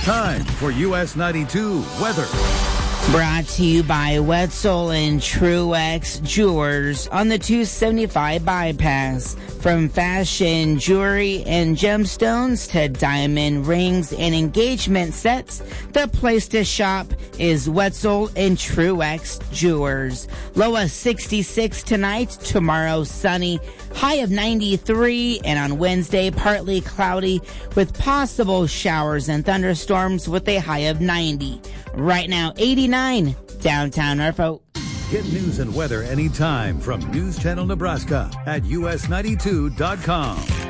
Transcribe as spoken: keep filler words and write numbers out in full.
Time for U S ninety-two weather. Brought to you by Wetzel and Truex Jewelers on the two seventy-five bypass. From fashion, jewelry, and gemstones to diamond rings and engagement sets, the place to shop is Wetzel and Truex Jewelers. Low of sixty-six tonight, tomorrow sunny, high of ninety-three, and on Wednesday partly cloudy with possible showers and thunderstorms with a high of ninety. Right now, eighty-nine, downtown Norfolk. Get news and weather anytime from News Channel Nebraska at U S ninety-two dot com.